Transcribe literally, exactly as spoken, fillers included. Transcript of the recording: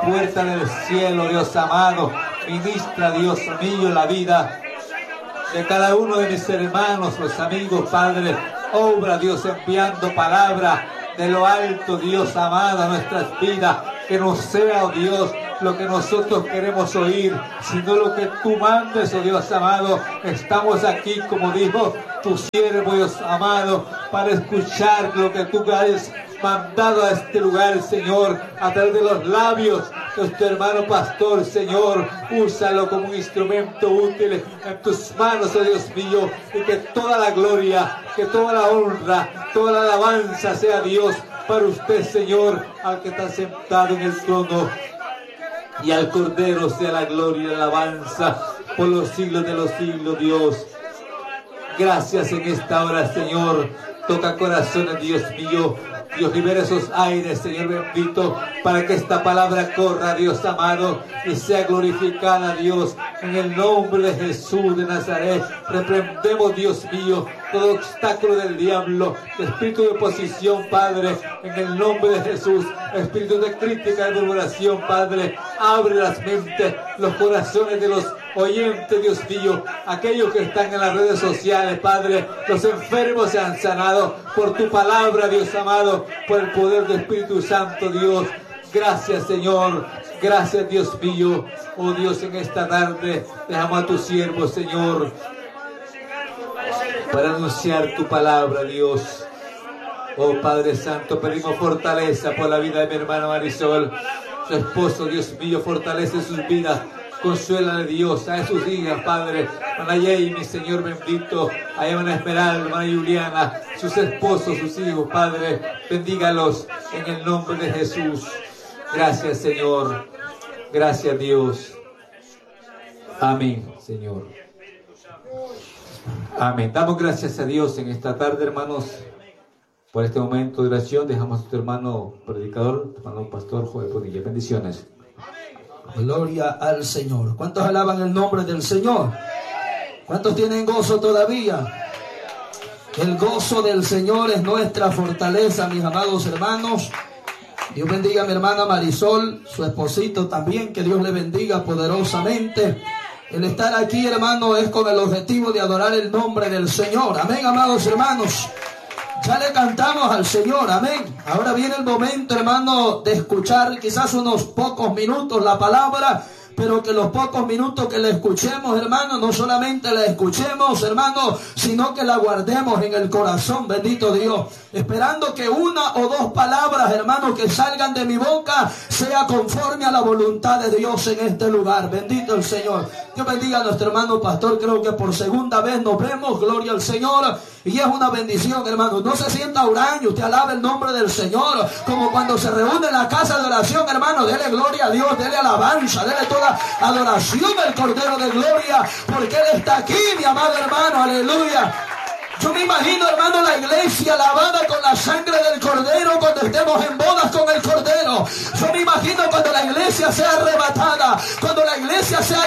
puerta del cielo, Dios amado. Ministra, Dios mío, la vida de cada uno de mis hermanos, los amigos, Padre. Obra, Dios, enviando palabra de lo alto, Dios amado, a nuestras vidas. Que no sea, oh Dios, lo que nosotros queremos oír, sino lo que tú mandes, oh Dios amado. Estamos aquí, como dijo tu siervo, Dios amado, para escuchar lo que tú has mandado a este lugar, Señor, a través de los labios de nuestro hermano pastor, Señor. Úsalo como un instrumento útil en tus manos, oh Dios mío, y que toda la gloria, que toda la honra, toda la alabanza sea Dios para usted, Señor, al que está sentado en el trono, y al Cordero sea la gloria y la alabanza por los siglos de los siglos, Dios. Gracias en esta hora, Señor. Toca corazones, Dios mío. Dios, libera esos aires, Señor bendito, para que esta palabra corra, Dios amado, y sea glorificada, Dios, en el nombre de Jesús de Nazaret. Reprendemos, Dios mío, todo obstáculo del diablo, de espíritu de oposición, Padre, en el nombre de Jesús. Espíritu de crítica, de murmuración, Padre, abre las mentes, los corazones de los oyentes, Dios mío, aquellos que están en las redes sociales, Padre. Los enfermos se han sanado por tu palabra, Dios amado, por el poder del Espíritu Santo, Dios. Gracias, Señor. Gracias, Dios mío. Oh Dios, en esta tarde dejamos a tu siervo, Señor, para anunciar tu palabra, Dios. Oh Padre Santo, pedimos fortaleza por la vida de mi hermana Marisol, su esposo, Dios mío. Fortalece sus vidas. Consuélale, Dios, a sus hijas, Padre. Hermana Jamie, Señor bendito. A hermana Esmeralda, hermana Juliana, sus esposos, sus hijos, Padre. Bendígalos en el nombre de Jesús. Gracias, Señor. Gracias, Dios. Amén, Señor. Amén. Damos gracias a Dios en esta tarde, hermanos, por este momento de oración. Dejamos a tu hermano predicador, hermano pastor Joel Bonilla. Bendiciones. Gloria al Señor. ¿Cuántos alaban el nombre del Señor? ¿Cuántos tienen gozo todavía? El gozo del Señor es nuestra fortaleza, mis amados hermanos. Dios bendiga a mi hermana Marisol, su esposito también, que Dios le bendiga poderosamente. El estar aquí, hermano, es con el objetivo de adorar el nombre del Señor. Amén, amados hermanos. Ya le cantamos al Señor, amén. Ahora viene el momento, hermano, de escuchar quizás unos pocos minutos la palabra, pero que los pocos minutos que le escuchemos, hermano, no solamente la escuchemos, hermano, sino que la guardemos en el corazón, bendito Dios, esperando que una o dos palabras, hermano, que salgan de mi boca sea conforme a la voluntad de Dios en este lugar. Bendito el Señor. Dios bendiga a nuestro hermano pastor. Creo que por segunda vez nos vemos. Gloria al Señor. Y es una bendición, hermano. No se sienta huraño. Usted alaba el nombre del Señor. Como cuando se reúne en la casa de oración, hermano. Dele gloria a Dios. Dele alabanza. Dele toda adoración al Cordero de Gloria. Porque Él está aquí, mi amado hermano. Aleluya. Yo me imagino, hermano, la iglesia lavada con la sangre del Cordero cuando estemos en bodas con el Cordero. Yo me imagino cuando la iglesia sea arrebatada, cuando la iglesia sea